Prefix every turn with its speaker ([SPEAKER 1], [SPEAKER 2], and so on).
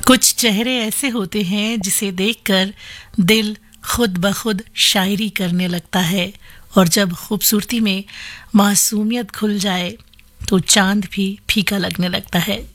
[SPEAKER 1] कुछ चेहरे ऐसे होते हैं जिसे देखकर दिल खुद ब खुद शायरी करने लगता है और जब खूबसूरती में मासूमियत खुल जाए तो चांद भी फीका लगने लगता है।